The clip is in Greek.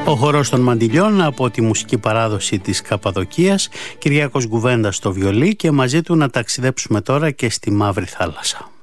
Ο χορός των Μαντιλιών από τη μουσική παράδοση της Καπαδοκίας, Κυριάκος Γκουβέντας στο βιολί, και μαζί του να ταξιδέψουμε τώρα και στη Μαύρη Θάλασσα.